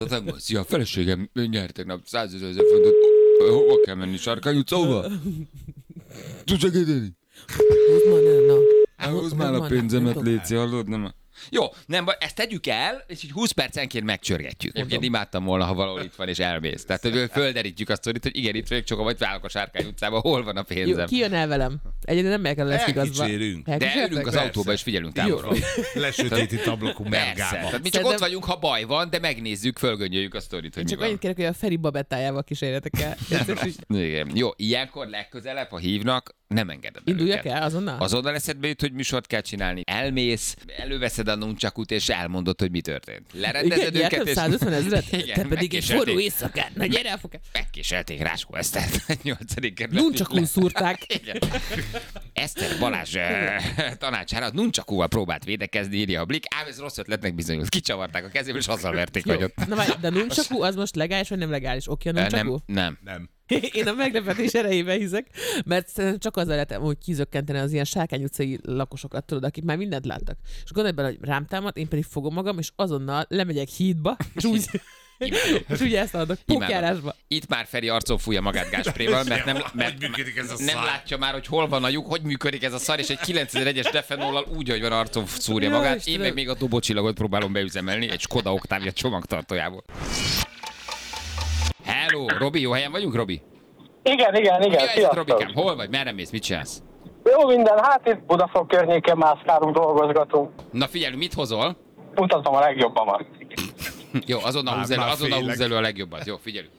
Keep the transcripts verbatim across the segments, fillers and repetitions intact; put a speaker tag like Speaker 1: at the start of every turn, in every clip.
Speaker 1: Szia, a feleségem nyert tegnap százezer fontot. Hova kell menni? Sárkány utca, hova? Tudsz segíteni?
Speaker 2: Húzd már el, na.
Speaker 1: Hozd már a pénzemet, léci, hallod? Nem. Jó, nem baj, ezt tegyük el, és így húsz percenként megcsörgetjük. Én imádtam volna, ha valahol itt van, és elmész. Tehát, hogy földerítjük azt, hogy igen, itt vagyok, csak vagy válok a Sárkány utcában, hol van a pénzem.
Speaker 2: Jó, ki jön el velem? Egyedül nem megyek el lesz igazba.
Speaker 1: De ülünk az autóba, és figyelünk távolról.
Speaker 3: Lesötétít ablakú mergába.
Speaker 1: Tehát mi csak ott vagyunk, ha baj van, de megnézzük, fölgöngyöljük a sztorit, hogy mi
Speaker 2: csak
Speaker 1: van.
Speaker 2: annyit kérek, hogy a Feri babettájával kísérjetek el.
Speaker 1: Igen. Jó, ilyenkor legközelebb, ha hívnak, nem engeded el
Speaker 2: Induljak
Speaker 1: őket.
Speaker 2: el azonnal?
Speaker 1: Azonnal eszedbe jut, hogy műsort kell csinálni. Elmész, előveszed a nuncsakut, és elmondod, hogy mi történt. Lerendezed
Speaker 2: igen,
Speaker 1: őket, és...
Speaker 2: százötven ezret?
Speaker 1: Igen,
Speaker 2: Te pedig egy forró éjszakát. Na gyere el, fogad.
Speaker 1: Megkéselték Ráskó Esztert. nyolcadik kerület.
Speaker 2: Nuncsakún szúrták.
Speaker 1: Igen. Eszter Balázs tanácsára nuncsakúval próbált védekezni, írja a Blik, ám ez rossz ötletnek bizonyult. Kicsavarták a kezéből, és azzal verték vagyot.
Speaker 2: Na várj, de a nuncsakú az most legális, vagy nem legális? Oké a nuncsakú?
Speaker 1: Nem, nem.
Speaker 3: Nem.
Speaker 2: Én a meglepetés erejében hiszek, mert szerintem csak azzal lehet, hogy kizökkenteni az ilyen Sárkány utcai lakosokat, tudod, akik már mindent láttak. És gondolj bele, hogy rám támad, én pedig fogom magam, és azonnal lemegyek hídba, és úgy, és úgy ezt adok, pókjárásba.
Speaker 1: Itt már Feri arcon fújja magát gáspréval, mert nem, mert nem látja már, hogy hol van a lyuk, hogy működik ez a szar, és egy kilencezer-egyes defenollal úgy, hogy van arcon szúrja
Speaker 2: Ja,
Speaker 1: magát.
Speaker 2: Istenem.
Speaker 1: Én meg még a dobócsillagot próbálom beüzemelni egy Skoda Octavia csomagtartójából. Hello, Robi, jó helyen vagyunk, Robi?
Speaker 4: Igen, igen, igen.
Speaker 1: Mi a Robikám, hol vagy? Merre mész? Mit csinálsz?
Speaker 4: Jó minden, hát itt Budafok környéken mászkálunk, dolgozgatunk.
Speaker 1: Na figyelj, mit hozol?
Speaker 4: Mutatom a legjobbamat.
Speaker 1: Jó, azonnal
Speaker 3: Már-
Speaker 1: húz elő,
Speaker 3: már
Speaker 1: azonnal
Speaker 3: félek.
Speaker 1: húz elő a legjobbat. Jó, figyelünk.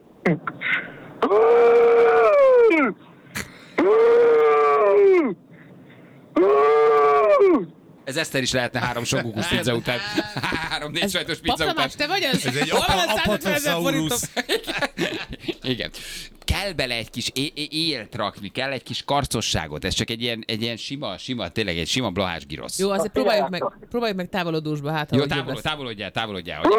Speaker 1: Ez Eszter is lehetne három sokukus pizza után. Három-négy sajtos pizza után.
Speaker 2: Paplamás, te vagy az?
Speaker 3: Ez egy
Speaker 2: Hol van a
Speaker 3: apa-
Speaker 2: százötvenezer forintom?
Speaker 3: apatosaurus.
Speaker 1: Igen. Kell bele egy kis é- é- élt rakni, kell egy kis karcosságot. Ez csak egy ilyen, egy ilyen sima, sima, tényleg egy sima blahás girosz.
Speaker 2: Jó, azért próbáljuk meg, próbáljuk meg távolodósba, hát ha
Speaker 1: Jó,
Speaker 2: hogy jobb
Speaker 1: távolodj,
Speaker 2: lesz.
Speaker 1: távolodjál, távolodjál. Hogy...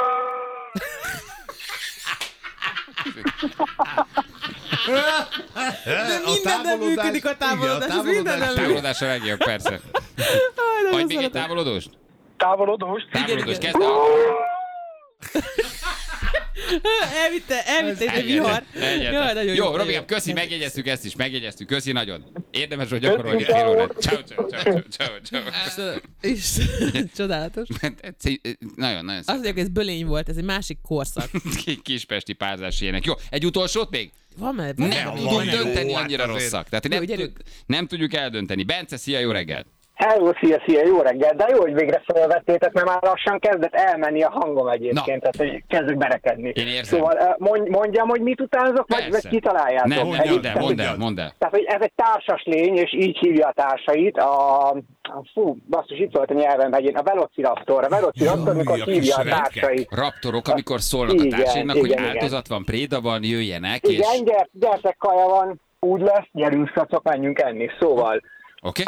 Speaker 2: Minden nem működik a távolodás, ez minden nem működik.
Speaker 1: Távolodás a legjobb, persze. Vagy még egy távolodóst?
Speaker 4: Távolodós.
Speaker 1: Távolodós,
Speaker 2: igen.
Speaker 1: kezd el.
Speaker 2: Elvitte, elvitte egy vihar.
Speaker 1: Egyetlen.
Speaker 2: Jaj, nagyon
Speaker 1: Jó,
Speaker 2: jó.
Speaker 1: Robikám, köszi, megjegyeztük ezt is, megjegyeztük. Köszi nagyon. Érdemes, hogy gyakorolni fél órát. Ciao, ciao, ciao, ciao, ciao.
Speaker 2: És csodálatos.
Speaker 1: Nagyon, nagyon
Speaker 2: Azt
Speaker 1: szép.
Speaker 2: mondják, ez bölény volt, ez egy másik korszak.
Speaker 1: Kispesti párzás ilyenek. Jó, egy utolsót még?
Speaker 2: Van már, van
Speaker 1: Nem
Speaker 2: már.
Speaker 3: van,
Speaker 1: tudjuk
Speaker 3: jó,
Speaker 1: dönteni,
Speaker 3: hát
Speaker 1: annyira
Speaker 3: azért.
Speaker 1: rosszak. Tehát
Speaker 2: Jó,
Speaker 1: nem,
Speaker 2: gyerünk.
Speaker 1: tud, nem tudjuk eldönteni. Bence, szia, jó reggelt!
Speaker 4: Hello, szia, szia, jó reggel. De jó, hogy végre felvettétek, mert már lassan kezdett elmenni a hangom egyébként,
Speaker 1: Na.
Speaker 4: tehát hogy kezdek berekedni.
Speaker 1: Én érzem.
Speaker 4: Szóval eh, mondj, mondjam, hogy mit utánzok, vagy,
Speaker 1: Persze.
Speaker 4: vagy kitaláljátok.
Speaker 1: Nem,
Speaker 3: Mondjad,
Speaker 1: mondd el,
Speaker 4: Egy-
Speaker 1: mondd el,
Speaker 3: mondjad.
Speaker 1: mondd el.
Speaker 4: Tehát, hogy ez egy társas lény, és így hívja a társait. A, a fú, basszus, itt volt a nyelvemben, egy- a Velociraptor. A Velociraptor,
Speaker 3: Jaj,
Speaker 4: amikor
Speaker 3: a
Speaker 4: hívja a
Speaker 3: kis
Speaker 4: társait.
Speaker 1: Raptorok, amikor szólnak a
Speaker 4: Igen,
Speaker 1: társainak, hogy
Speaker 4: igen, igen.
Speaker 1: áldozat van, préda van, jöjjenek, és...
Speaker 4: Igen, gyert, gyertek, kaja van, úgy lesz, gyerünk, szacok, menjünk enni. Szóval...
Speaker 1: Oké?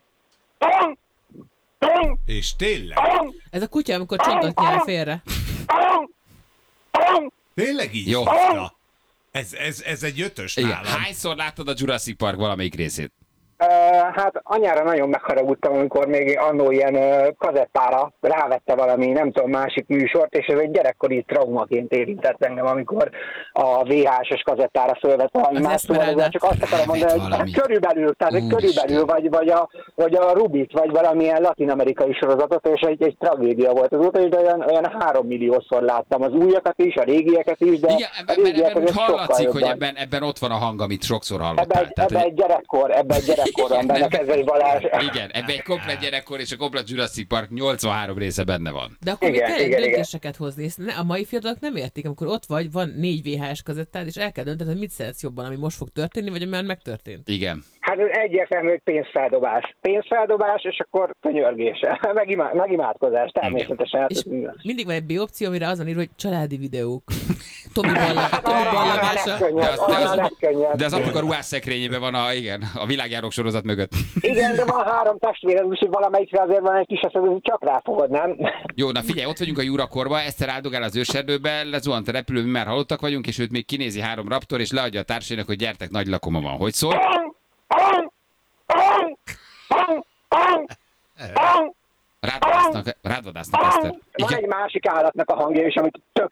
Speaker 3: És tényleg?
Speaker 2: Ez a kutya, amikor csontot nyel félre.
Speaker 3: Tényleg így
Speaker 1: Jó.
Speaker 3: hívta? Ez, ez, ez egy ötös
Speaker 1: Igen.
Speaker 3: nálam.
Speaker 1: Hányszor láttad a Jurassic Park valamelyik részét?
Speaker 4: Uh, hát anyára nagyon megharagudtam, amikor még annó ilyen uh, kazettára rávette valami, nem tudom, másik műsort, és ez egy gyerekkori traumaként érintett engem, amikor a vé há es-es kazettára fölvett valami
Speaker 2: Az
Speaker 4: más, szóval
Speaker 2: Esmeralda.
Speaker 4: ezzel csak azt akarom mondani, hogy
Speaker 1: valami.
Speaker 4: hát körülbelül, tehát hogy
Speaker 1: Úristen.
Speaker 4: körülbelül, vagy, vagy, a, vagy a Rubit, vagy valamilyen latin-amerikai sorozatot, és egy, egy tragédia volt azóta, és de olyan, olyan három milliószor láttam az újakat is, a régieket is, de
Speaker 1: Igen,
Speaker 4: a
Speaker 1: ebben, ebben,
Speaker 4: régiek
Speaker 1: ebben
Speaker 4: azért sokkal
Speaker 1: hallatszik, hogy
Speaker 4: jobban.
Speaker 1: ebben, ebben ott van a hang, amit sokszor
Speaker 4: Ebben
Speaker 1: hallottál.
Speaker 4: egy,
Speaker 1: Tehát,
Speaker 4: ebben
Speaker 1: hogy-
Speaker 4: egy gyerekkor, ebben egy gyerekkor van benne,
Speaker 1: ebben-
Speaker 4: Kezei Balázs.
Speaker 1: Igen, ebben egy komplet gyerekkor és a komplet Jurassic Park nyolcvanhárom része benne van.
Speaker 2: De akkor még
Speaker 4: Igen,
Speaker 2: kell egy
Speaker 4: igen, igen.
Speaker 2: döntéseket hozni. Ezt ne- a mai fiatalok nem értik, amikor ott vagy, van négy vé há es kazettád, és el kell döntened, hogy mit szeretsz jobban, ami most fog történni, vagy ami már megtörtént.
Speaker 1: Igen.
Speaker 4: Hát ez egyértelmű, hogy pénzfeldobás. Pénzfeldobás, és akkor könyörgése. Megimá- megimádkozás, természetesen. Hát
Speaker 2: És
Speaker 4: ez minden.
Speaker 2: mindig van egy B opció, amire azon ír, hogy családi videók. Tomi ballag, Tomi ballagása.
Speaker 1: De az, de,
Speaker 4: Annál
Speaker 1: az,
Speaker 4: legkönnyebb.
Speaker 1: de az apuka ruhás szekrényében van a, igen, a világjárók sorozat mögött.
Speaker 4: Igen, de van három testvéred, úgyhogy valamelyikre azért van egy kis eszed, hogy csak ráfogod, nem?
Speaker 1: Jó, na figyelj, ott vagyunk a Jurakorba, Eszter áldogál az őserdőbe, lezuhant a repülő, mi már halottak vagyunk, és őt még kinézi három raptor, és leadja a társainak, hogy gyertek, nagy lakoma van. Hogy szól? Rád vadásznak, rád vadásznak, Eszter.
Speaker 4: Van
Speaker 1: Igen.
Speaker 4: egy másik állatnak a hangja is, amit tök